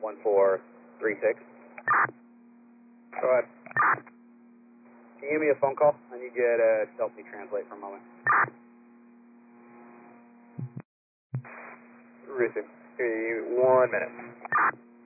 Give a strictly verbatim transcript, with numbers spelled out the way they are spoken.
one four three six. Go ahead. Can you give me a phone call? I need you to help me translate for a moment. Receive. Give me one minute.